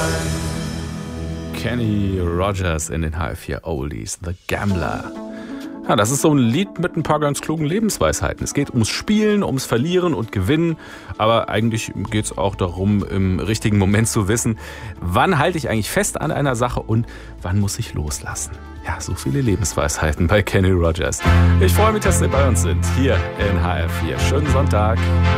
Kenny Rogers in den HR4 Oldies, The Gambler. Ja, das ist so ein Lied mit ein paar ganz klugen Lebensweisheiten. Es geht ums Spielen, ums Verlieren und Gewinnen, aber eigentlich geht es auch darum, im richtigen Moment zu wissen, wann halte ich eigentlich fest an einer Sache und wann muss ich loslassen. Ja, so viele Lebensweisheiten bei Kenny Rogers. Ich freue mich, dass Sie bei uns sind, hier in HR4. Schönen Sonntag.